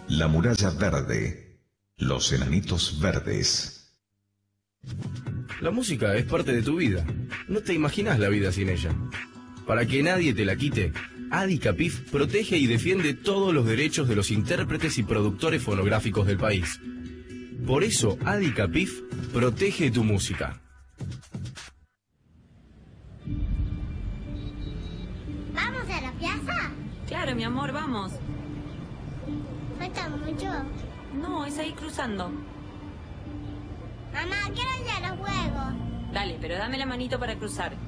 La muralla verde. Los enanitos verdes. La música es parte de tu vida. No te imaginas la vida sin ella. Para que nadie te la quite, Adi Capif protege y defiende todos los derechos de los intérpretes y productores fonográficos del país. Por eso, Adi Capif protege tu música. ¿Vamos a la plaza? Claro, mi amor, vamos. ¿Falta mucho? No, es ahí cruzando. Mamá, quiero ir a los juegos. Dale, pero dame la manito para cruzar.